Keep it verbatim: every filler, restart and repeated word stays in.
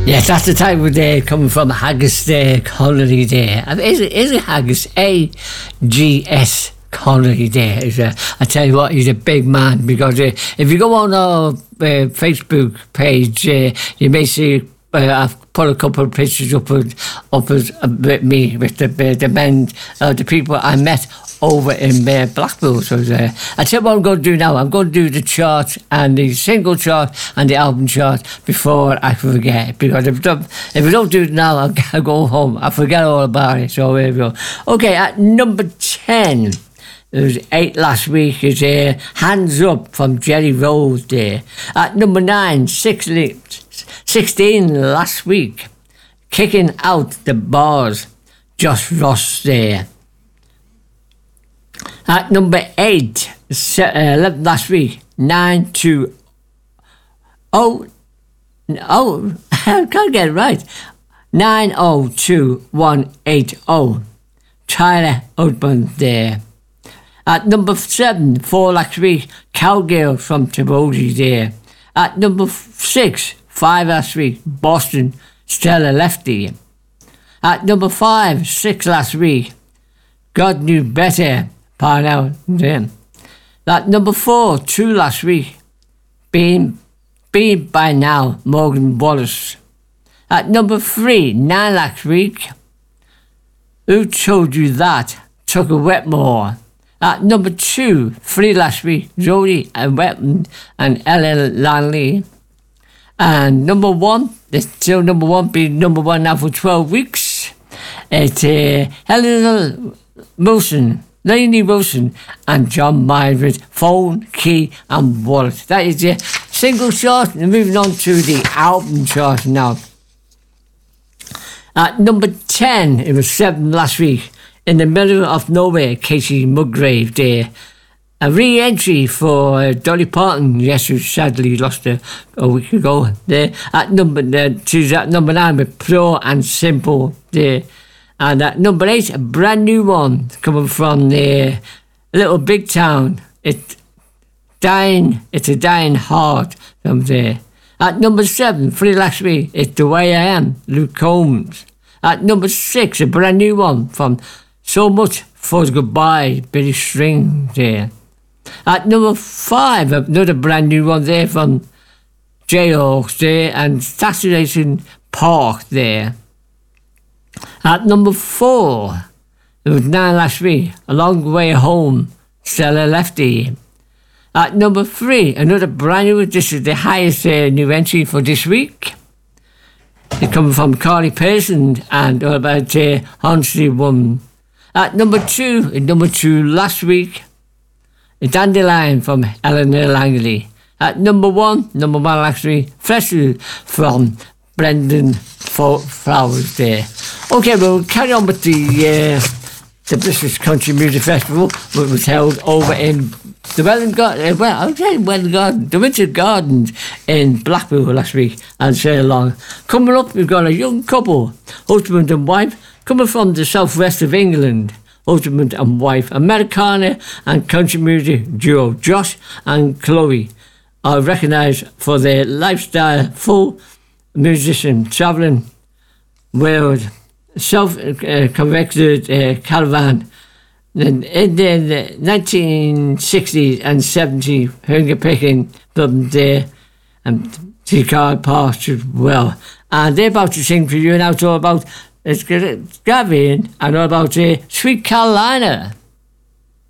Yes, that's the type of day coming from Haggis Day, Holiday Day. Is it, is it Haggis? A G S Holiday Day. Is a, I tell you what, he's a big man, because uh, if you go on our uh, Facebook page, uh, you may see uh, I've put a couple of pictures up with, up with, uh, with me, with the, uh, the men, uh, the people I met over in uh, Blackpool. So uh, I tell you what I'm going to do now. I'm going to do the chart, and the single chart and the album chart, before I forget. Because if, if I don't do it now, I'll, I'll go home. I forget all about it. So here we go. Okay, at number ten, there was eight last week, is uh, Hands Up from Jerry Rose there. At number nine, six, sixteen last week, Kicking Out the Bars, Josh Ross there. At number eight, eleven last week, nine two oh, oh, I can't get it right, nine oh two one eight oh, Tyler Oatman there. At number seven, four last week, Cowgirl from Tabodi there. At number six, five last week, Boston, Stella Lefty. At number five, six last week, God Knew Better, Parnell then. At number four, two last week, Being, Being By Now, Morgan Wallace. At number three, nine last week, Who Told You That, Tucker Wetmore. At number two, three last week, Jodie and Wetton and Ellen Lanley. And number one, it's still number one, being number one now for twelve weeks. It's uh, Helena Wilson, Lainey Wilson and John Myers, Phone, Key and Wallet. That is the single chart. And moving on to the album chart now. At number ten, it was seven last week, In the Middle of Nowhere, Casey Musgrave there. A re-entry for uh, Dolly Parton, yes, who sadly lost her a week ago there. At number, uh, she's at number nine with Pure and Simple there. And at number eight, a brand new one coming from the Little Big Town. It's dying. It's a dying heart from there. At number seven, three last week, it's The Way I Am, Luke Combs. At number six, a brand new one from So Much for Goodbye, Billy String there. At number five, another brand new one there from Jayhawks there and Saturation Park there. At number four, it was nine last week, A Long Way Home, Stella Lefty. At number three, another brand new, this is the highest uh, new entry for this week. It's coming from Carly Pearson and all about uh, Hornsey Woman. At number two, number two last week, a Dandelion from Eleanor Langley. At number one, number one last week, Festival from Brendan Flowers there. Okay, we'll carry on with the uh, the British Country Music Festival, which was held over in the Welland Garden, uh, well, I'm saying Welland Garden, the Winter Gardens in Blackpool last week, and so long. Coming up, we've got a young couple, husband and wife, coming from the southwest of England. Husband and wife, Americana and country music duo Josh and Chloe are recognised for their lifestyle, full musician, travelling world, self-convicted uh, caravan. In the nineteen sixties and seventies, finger picking from there, and she card past as well. And they're about to sing for you now. It's all about it's Gavin and all about uh, Sweet Carolina.